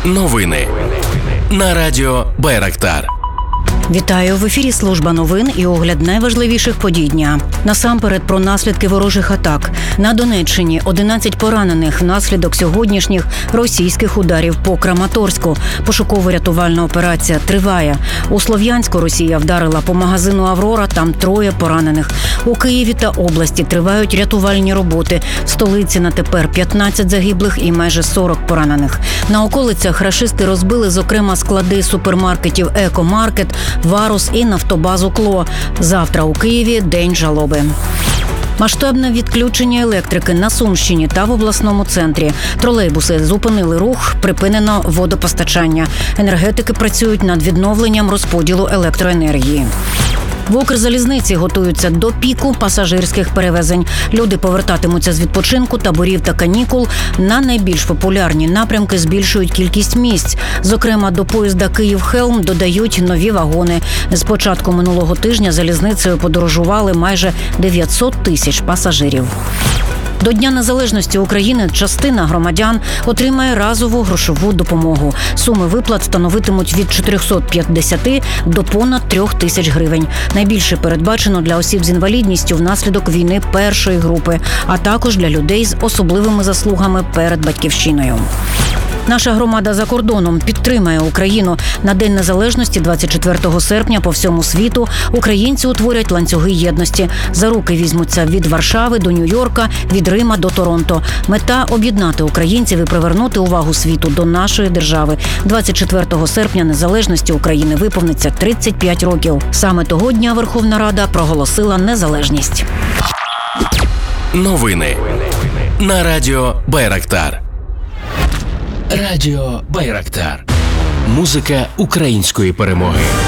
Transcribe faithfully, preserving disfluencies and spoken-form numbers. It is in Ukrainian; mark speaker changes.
Speaker 1: Новини на радіо Байрактар.
Speaker 2: Вітаю! В ефірі служба новин і огляд найважливіших подій дня. Насамперед про наслідки ворожих атак. На Донеччині одинадцять поранених внаслідок сьогоднішніх російських ударів по Краматорську. Пошуково-рятувальна операція триває. У Слов'янську Росія вдарила по магазину «Аврора», там троє поранених. У Києві та області тривають рятувальні роботи. В столиці на тепер п'ятнадцять загиблих і майже сорок поранених. На околицях рашисти розбили, зокрема, склади супермаркетів «Екомаркет», «Варус» і нафтобазу «Кло». Завтра у Києві день жалоби. Масштабне відключення електрики на Сумщині та в обласному центрі. Тролейбуси зупинили рух, припинено водопостачання. Енергетики працюють над відновленням розподілу електроенергії. В Укрзалізниці готуються до піку пасажирських перевезень. Люди повертатимуться з відпочинку, таборів та канікул. На найбільш популярні напрямки збільшують кількість місць. Зокрема, до поїзда Київ-Хелм додають нові вагони. З початку минулого тижня залізницею подорожували майже дев'ятсот тисяч пасажирів. До Дня Незалежності України частина громадян отримає разову грошову допомогу. Суми виплат становитимуть від чотирьохсот п'ятдесяти до понад трьох тисяч гривень. Найбільше передбачено для осіб з інвалідністю внаслідок війни першої групи, а також для людей з особливими заслугами перед батьківщиною. Наша громада за кордоном підтримає Україну. На День Незалежності двадцять четвертого серпня по всьому світу українці утворять ланцюги єдності. За руки візьмуться від Варшави до Нью-Йорка, від Рима до Торонто. Мета – об'єднати українців і привернути увагу світу до нашої держави. двадцять четвертого серпня незалежності України виповниться тридцять п'ять років. Саме того дня Верховна Рада проголосила незалежність.
Speaker 1: Новини на радіо Байрактар. Радіо Байрактар. Музика української перемоги.